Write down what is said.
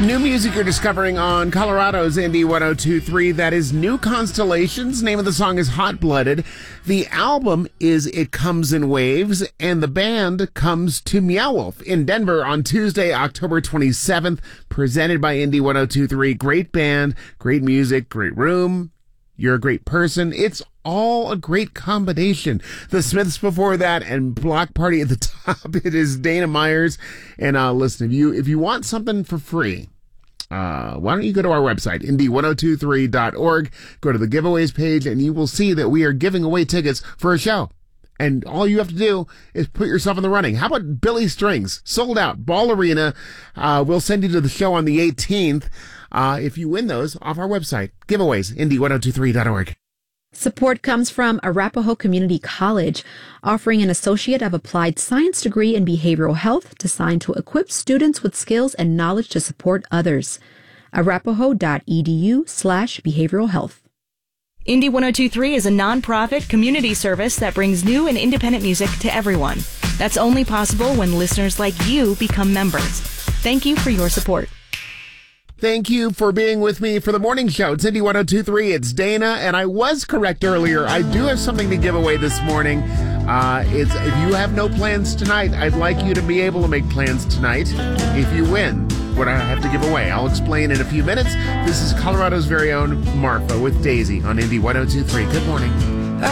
New music you're discovering on Colorado's Indie 102.3. That is New Constellations. Name of the song is Hot Blooded. The album is It Comes in Waves, and the band comes to Meow Wolf in Denver on Tuesday, October 27th, presented by Indie 102.3. Great band, great music, great room. You're a great person. It's all a great combination. The Smiths before that and Block Party at the top. It is Dana Myers. And listen, if you want something for free, why don't you go to our website, indie1023.org, go to the giveaways page, and you will see that we are giving away tickets for a show. And all you have to do is put yourself in the running. How about Billy Strings? Sold out. Ball Arena. We'll send you to the show on the 18th. If you win those off our website. Giveaways, indie1023.org. Support comes from Arapahoe Community College, offering an Associate of Applied Science degree in behavioral health designed to equip students with skills and knowledge to support others. arapahoe.edu/behavioral health. Indie 102.3 is a nonprofit community service that brings new and independent music to everyone. That's only possible when listeners like you become members. Thank you for your support. Thank you for being with me for the morning show. It's Indie 102.3. It's Dana, and I was correct earlier. I do have something to give away this morning. It's if you have no plans tonight, I'd like you to be able to make plans tonight. If you win, what I have to give away, I'll explain in a few minutes. This is Colorado's very own Marfa with Daisy on Indie 102.3. Good morning.